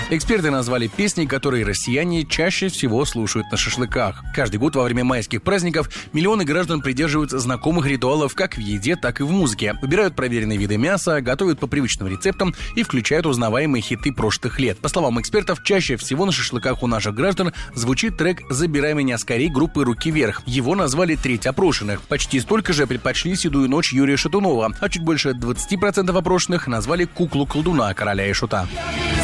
Эксперты назвали песни, которые россияне чаще всего слушают на шашлыках. Каждый год во время майских праздников миллионы граждан придерживаются знакомых ритуалов как в еде, так и в музыке. Выбирают проверенные виды мяса, готовят по привычным рецептам и включают узнаваемые хиты прошлых лет. По словам экспертов, чаще всего на шашлыках у наших граждан звучит трек «Забирай меня скорей» группы «Руки вверх». Его назвали треть опрошенных. Почти столько же предпочли «Седую ночь» Юрия Шатунова, а чуть больше 20% опрошенных назвали «Куклу колдуна» Короля и Шута.